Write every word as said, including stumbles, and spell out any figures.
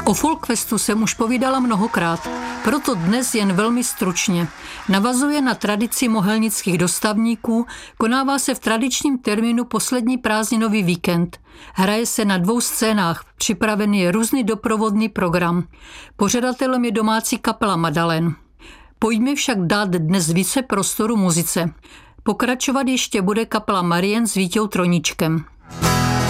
O Folkfestu jsem už povídala mnohokrát, proto dnes jen velmi stručně. Navazuje na tradici mohelnických dostavníků, konává se v tradičním termínu poslední prázdninový víkend. Hraje se na dvou scénách, připravený je různý doprovodný program. Pořadatelem je domácí kapela Madalen. Pojďme však dát dnes více prostoru muzice. Pokračovat ještě bude kapela Marien s Vítěou Troníčkem.